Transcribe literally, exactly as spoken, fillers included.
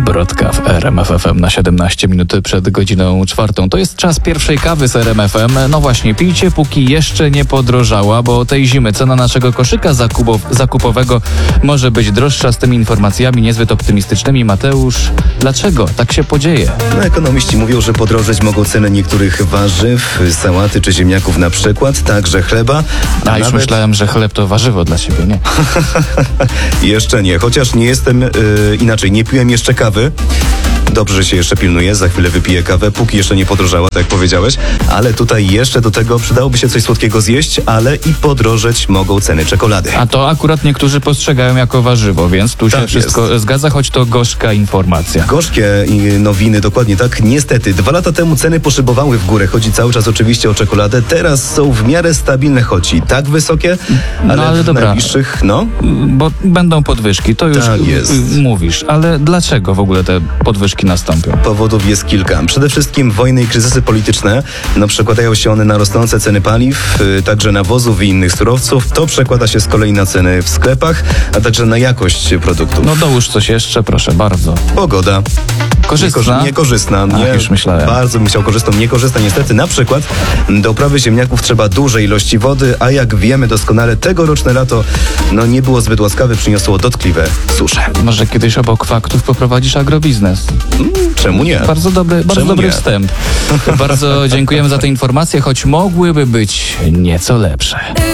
Brodka w R M F F M na siedemnaście minut przed godziną czwartą. To jest czas pierwszej kawy z R M F M. No właśnie, pijcie póki jeszcze nie podrożała, bo tej zimy cena naszego koszyka zakupow- zakupowego może być droższa. Z tymi informacjami niezbyt optymistycznymi, Mateusz, dlaczego tak się podzieje? No, ekonomiści mówią, że podrożeć mogą ceny niektórych warzyw, sałaty czy ziemniaków na przykład, także chleba. A, a już nawet... myślałem, że chleb to warzywo dla ciebie, nie? Jeszcze nie, chociaż nie jestem, yy, inaczej, nie piłem jeszcze kawy. Dobrze, że się jeszcze pilnuję, za chwilę wypiję kawę, póki jeszcze nie podrożała, tak jak powiedziałeś, ale tutaj jeszcze do tego przydałoby się coś słodkiego zjeść, ale i podrożeć mogą ceny czekolady. A to akurat niektórzy postrzegają jako warzywo, więc tu tak się wszystko jest. zgadza, choć to gorzka informacja. Gorzkie nowiny, dokładnie tak. Niestety, dwa lata temu ceny poszybowały w górę. Chodzi cały czas oczywiście o czekoladę. Teraz są w miarę stabilne, choć i tak wysokie, ale, no, ale w dobra. najbliższych, no... Bo będą podwyżki, to już tak jest. mówisz, ale dlaczego w ogóle te podwyżki nastąpią? Powodów jest kilka. Przede wszystkim wojny i kryzysy polityczne. No, przekładają się one na rosnące ceny paliw, yy, także nawozów i innych surowców. To przekłada się z kolei na ceny w sklepach, a także na jakość produktów. No dołóż coś jeszcze, proszę bardzo. Pogoda. Korzystna? Niekorzystna. Nie, Ach, już myślałem. Bardzo bym chciał korzystną. Niekorzystna niestety. Na przykład do uprawy ziemniaków trzeba duże ilości wody, a jak wiemy doskonale, tegoroczne lato no nie było zbyt łaskawe, przyniosło dotkliwe susze. Może kiedyś obok faktów poprowadzisz agrobiznes? Hmm, czemu nie? Bardzo dobry, bardzo dobry nie? wstęp. Bardzo dziękujemy za te informacje, choć mogłyby być nieco lepsze.